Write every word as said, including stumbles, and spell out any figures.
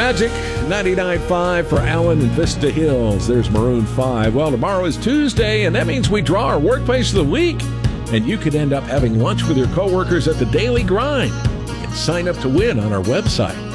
Magic ninety-nine point five for Allen and Vista Hills. There's Maroon five. Well, tomorrow is Tuesday, and that means we draw our Workplace of the Week. And you could end up having lunch with your coworkers at the Daily Grind. You can sign up to win on our website.